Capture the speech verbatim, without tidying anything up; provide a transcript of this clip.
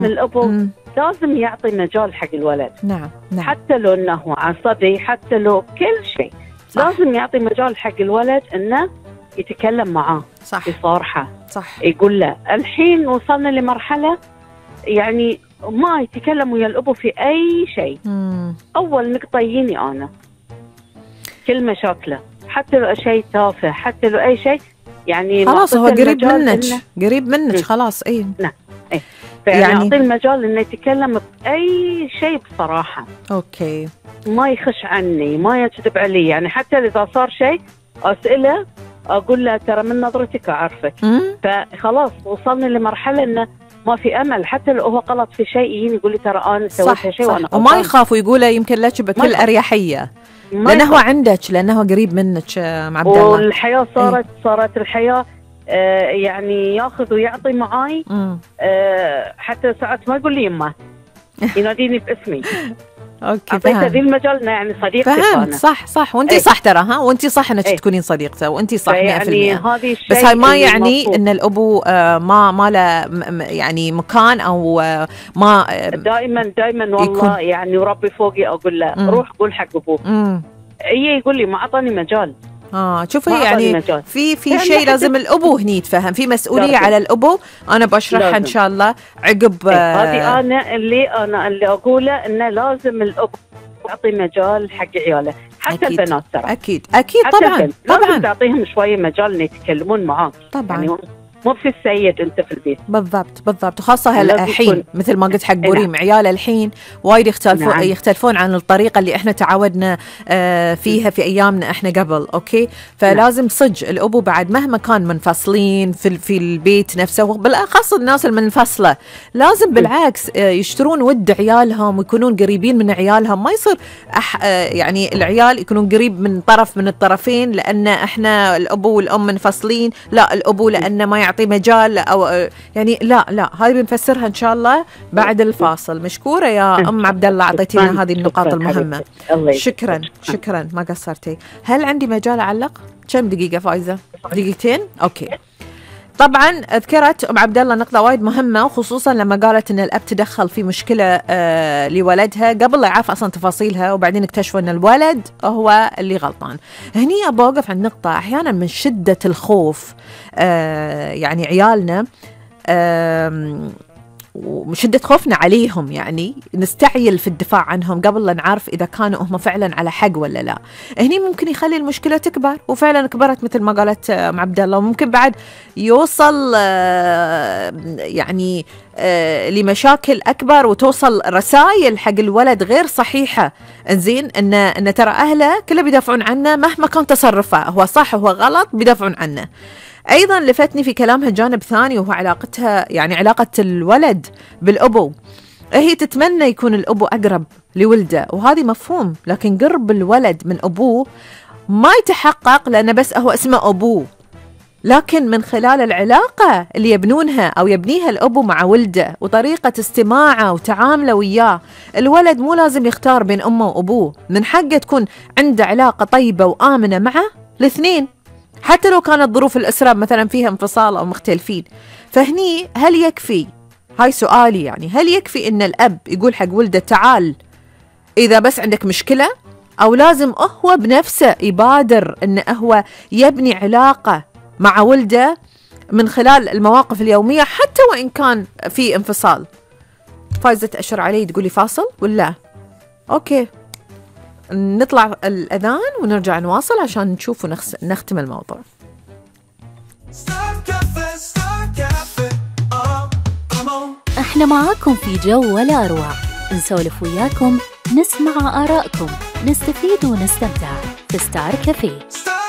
الأبو مم. لازم يعطي مجال حق الولد. نعم نعم. حتى لو أنه عصبي، حتى لو كل شيء، لازم يعطي مجال حق الولد أنه يتكلم معاه. صح. بصراحة صح. يقول له الحين وصلنا لمرحلة يعني ما يتكلم ويا الأبو في أي شيء. مم. أول نقطة يجيني أنا كل مشاكله، حتى لو شيء تافه، حتى لو أي شيء، يعني خلاص هو قريب منك، قريب منك خلاص. اي نعم. اي فيعني يعني اعطيه المجال انه يتكلم باي شيء بصراحه. اوكي. ما يخش عني، ما يكذب علي، يعني حتى اذا صار شيء اساله اقول له ترى من نظرتك اعرفك. فخلاص وصلنا لمرحله انه ما في امل، حتى لو هو غلط في شيء يجيني يقول لي ترى انا سويت شيء وانا غلطان، وما يخاف ويقوله يمكن لك بكل اريحيه، لانه هو عندك، لانه هو قريب منك مع عبد الله. والحياه صارت ايه؟ صارت الحياه آه يعني ياخذ ويعطي معاي. آه حتى ساعات ما يقول لي يمه، يناديني باسمي. اوكي اعطيته ذي المجال انه يعني صديقتي. فهمت. صح صح. وانتي ايه؟ صح ترى، ها وانتي صح انك ايه؟ تكونين صديقته، وانتي صح مية في المية. يعني بس هاي ما يعني مطلوب. ان الابو آه ما ما له يعني مكان او آه ما آه دائما دائما والله يعني وربي فوقي اقول له مم. روح قول حق ابوك. اي يقول لي ما اعطاني مجال. اه شوفي يعني مجال. في في شيء لازم الابو هني يتفهم، في مسؤوليه لازم. على الابو. انا بشرحها ان شاء الله عقب. هذه آه انا اللي انا اللي اقوله انه لازم الابو يعطي مجال حق عياله، حتى أكيد. البنات ترى اكيد اكيد طبعا طبعا لازم تعطيهم شويه مجال ان يتكلمون معاك طبعا. يعني مو في السيد انت في البيت. بالضبط بالضبط. وخاصه الحين مثل ما قلت حق بريم، عيال الحين وايد يختلفون نعم. يختلفون عن الطريقه اللي احنا تعودنا آه فيها في ايامنا احنا قبل. اوكي فلازم صج الابو بعد مهما كان منفصلين في في البيت نفسه، بالاخص الناس المنفصله لازم بالعكس آه يشترون ود عيالهم ويكونون قريبين من عيالهم. ما يصير أح آه يعني العيال يكونون قريب من طرف من الطرفين لان احنا الابو والام منفصلين، لا الابو لانه ما يعطي مجال او يعني لا لا. هاي بنفسرها ان شاء الله بعد الفاصل. مشكوره يا ام عبد الله، اعطيتينا هذه النقاط المهمه. شكرا شكرا ما قصرتي. هل عندي مجال اعلق؟ كم دقيقه فايزه؟ دقيقتين. اوكي. طبعا ذكرت ام عبد الله نقطه وايد مهمه، وخصوصا لما قالت ان الاب تدخل في مشكله آه لولدها قبل لا يعرف اصلا تفاصيلها، وبعدين اكتشفوا ان الولد هو اللي غلطان. هني ابغى اوقف عند نقطه، احيانا من شده الخوف آه يعني عيالنا آه وشدة خوفنا عليهم يعني نستعجل في الدفاع عنهم قبل لا نعرف إذا كانوا هم فعلا على حق ولا لا. هني ممكن يخلي المشكلة تكبر، وفعلا كبرت مثل ما قالت أم عبد الله، وممكن بعد يوصل يعني لمشاكل أكبر، وتوصل رسائل حق الولد غير صحيحة. إنزين إن إن ترى أهله كله بيدافعون عنه مهما كان تصرفه، هو صح هو غلط بيدافعون عنه. أيضا لفتني في كلامها جانب ثاني، وهو علاقتها يعني علاقة الولد بالأبو. هي تتمنى يكون الأبو أقرب لولده، وهذه مفهوم، لكن قرب الولد من أبوه ما يتحقق لأنه بس هو اسمه أبوه، لكن من خلال العلاقة اللي يبنونها أو يبنيها الأبو مع ولده وطريقة استماعه وتعامله وياه. الولد مو لازم يختار بين أمه وأبوه، من حقه تكون عنده علاقة طيبة وآمنة معه الاثنين، حتى لو كانت ظروف الأسرة مثلا فيها انفصال أو مختلفين. فهني هل يكفي، هاي سؤالي يعني، هل يكفي إن الأب يقول حق ولده تعال إذا بس عندك مشكلة، أو لازم هو بنفسه يبادر إن هو يبني علاقة مع ولده من خلال المواقف اليومية حتى وإن كان في انفصال؟ فايزة تأشر علي تقولي فاصل ولا؟ أوكي نطلع الأذان ونرجع نواصل عشان نشوف ونختم الموضوع. احنا معاكم في جو ولا أروع، نسولف وياكم، نسمع آرائكم، نستفيد ونستمتع في ستار كافيه.